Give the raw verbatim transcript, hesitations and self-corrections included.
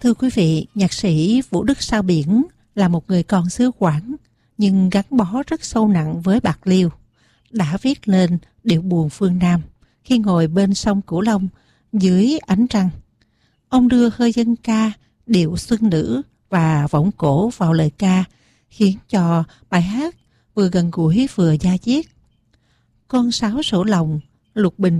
Thưa quý vị, nhạc sĩ Vũ Đức Sao Biển là một người con xứ Quảng nhưng gắn bó rất sâu nặng với Bạc Liêu. Đã viết lên điệu buồn phương Nam khi ngồi bên sông Cửu Long dưới ánh trăng. Ông đưa hơi dân ca, điệu xuân nữ và võng cổ vào lời ca, khiến cho bài hát vừa gần gũi vừa da diết. Con sáo sổ lòng, lục bình